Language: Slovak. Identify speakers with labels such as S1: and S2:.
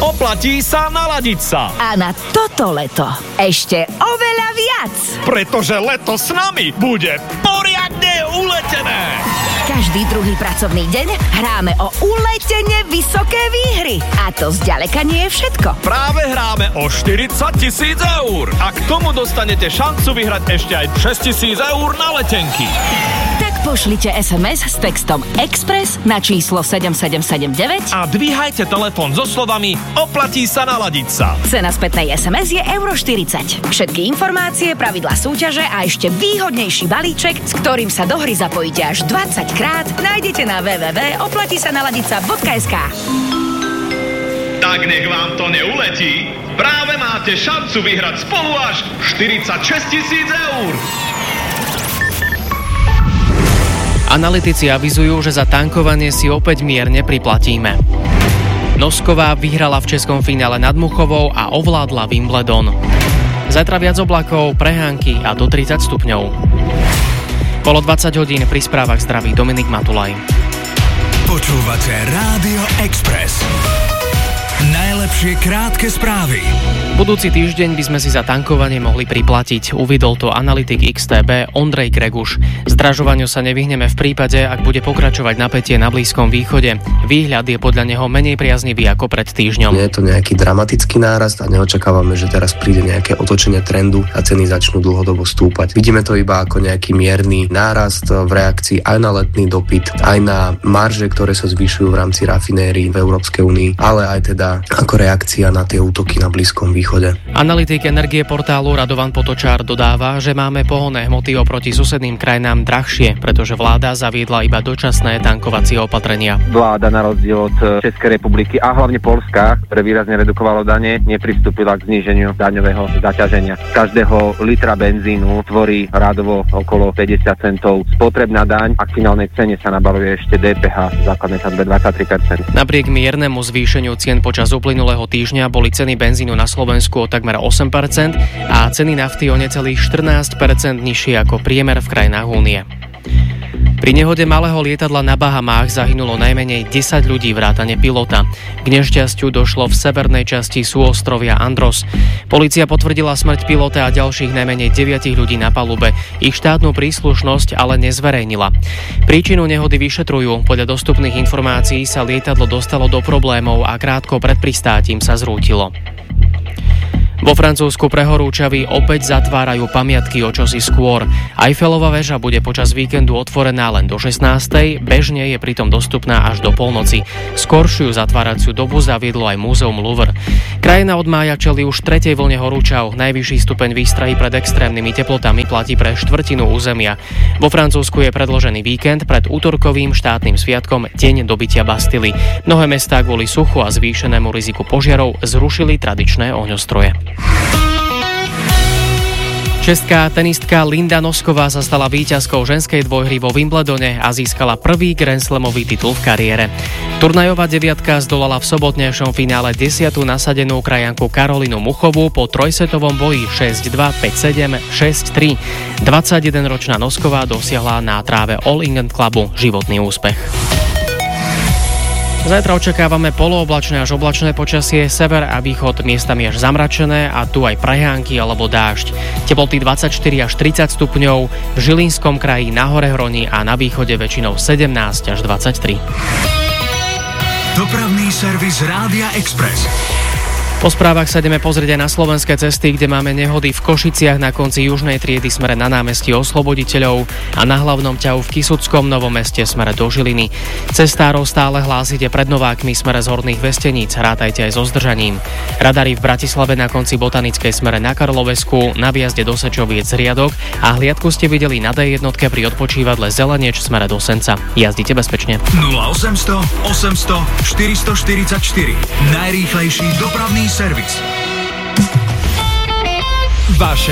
S1: Oplatí sa naladiť sa.
S2: A na toto leto ešte oveľa viac.
S1: Pretože leto s nami bude poriadne uletené.
S2: Každý druhý pracovný deň hráme o uletene vysoké výhry. A to zďaleka nie je všetko.
S1: Práve hráme o 40 000 eur. A k tomu dostanete šancu vyhrať ešte aj 6 000 eur na letenky.
S2: Tak pošlite SMS s textom Express na číslo 7779
S1: a dvíhajte telefón so slovami Oplatí sa naladiť sa.
S2: Cena spätnej SMS je €40. Všetky informácie, pravidlá súťaže a ešte výhodnejší balíček, s ktorým sa do hry zapojíte až 20 krát, nájdete na www.oplatisanaladica.sk.
S3: Tak nech vám to neuletí. Práve máte šancu vyhrať spolu až 46 000 eur.
S4: Analytici avizujú, že za tankovanie si opäť mierne priplatíme. Nosková vyhrala v českom finále nad Muchovou a ovládla Wimbledon. Zajtra viac oblakov, prehánky a do 30 stupňov. Bolo 20 hodín, pri správach zdraví Dominik Matulaj.
S5: Počúvate Rádio Express. Najlepšie krátke správy.
S4: Budúci týždeň by sme si za tankovanie mohli priplatiť. Uvidol to analytik XTB Ondrej Greguš. Zdražovaniu sa nevyhneme v prípade, ak bude pokračovať napätie na Blízkom východe. Výhľad je podľa neho menej priaznivý ako pred týždňom.
S6: Nie je to nejaký dramatický nárast a neočakávame, že teraz príde nejaké otočenie trendu a ceny začnú dlhodobo stúpať. Vidíme to iba ako nejaký mierny nárast v reakcii aj na letný dopyt, aj na marže, ktoré sa zvyšujú v rámci rafinérií v Európskej únii, ale aj teda ako reakcia na tie útoky na Blízkom východe.
S4: Analytik energie portálu Radovan Potočár dodáva, že máme pohonné hmoty oproti susedným krajinám drahšie, pretože vláda zaviedla iba dočasné tankovacie opatrenia.
S7: Vláda na rozdiel od Českej republiky a hlavne Poľska, ktoré výrazne redukovalo dane, nepristúpila k zníženiu daňového zaťaženia. Každého litra benzínu tvorí rádovo okolo 50 centov spotrebná daň a k finálnej cene sa nabaluje ešte DPH, základnej sadzbe 23%.
S4: Napriek miernemu zvýšeniu cien počas uplynulého týždňa boli ceny benzínu na Slovensku o takmer 8% a ceny nafty o necelých 14% nižšie ako priemer v krajinách únie. Pri nehode malého lietadla na Bahamách zahynulo najmenej 10 ľudí vrátane pilota. K nešťastiu došlo v severnej časti súostrovia Andros. Polícia potvrdila smrť pilota a ďalších najmenej 9 ľudí na palube. Ich štátnu príslušnosť ale nezverejnila. Príčinu nehody vyšetrujú. Podľa dostupných informácií sa lietadlo dostalo do problémov a krátko pred pristátím sa zrútilo. Vo Francúzsku pre horúčavy opäť zatvárajú pamiatky o čosi skôr. Eiffelova väža bude počas víkendu otvorená len do 16. Bežne je pritom dostupná až do polnoci. Skoršiu zatváraciu dobu zaviedlo aj múzeum Louvre. Krajina od mája čelí už tretej vlne horúčav. Najvyšší stupeň výstrahy pred extrémnymi teplotami platí pre štvrtinu územia. Vo Francúzsku je predložený víkend pred útorkovým štátnym sviatkom Deň dobytia Bastily. Mnohé mestá kvôli suchu a zvýšenému riziku požiarov zrušili tradičné ohňostroje. Česká tenistka Linda Nosková sa stala víťazkou ženskej dvojhry vo Wimbledone a získala prvý Grand Slamový titul v kariére. Turnajová deviatka zdolala v sobotnejšom finále 10. nasadenú krajanku Karolinu Muchovú po trojsetovom boji 6-2, 5-7, 6-3. 21-ročná Nosková dosiahla na tráve All England Clubu životný úspech. Zajtra očakávame polooblačné až oblačné počasie, sever a východ miestami až zamračené a tu aj prehánky alebo dážď. Teploty 24 až 30 stupňov, v Žilinskom kraji, na hore Hroni a na východe väčšinou 17 až 23.
S5: Dopravný servis Rádia Express.
S4: Po správach sa ideme pozrieť aj na slovenské cesty, kde máme nehody v Košiciach na konci južnej triedy smere na námestí Osloboditeľov a na hlavnom ťahu v Kisuckom Novom Meste smere do Žiliny. Cestárov stále hlásite pred Novákmi smere z Horných Vesteníc, rátajte aj so zdržaním. Radary v Bratislave na konci Botanickej smere na Karlovesku, na výjazde do Sečoviec riadok a hliadku ste videli na D1 pri odpočívadle Zelenieč smere do Senca. Jazdite bezpečne.
S5: 0800 800 444. Najrýchlejší dopravný servis. Vaše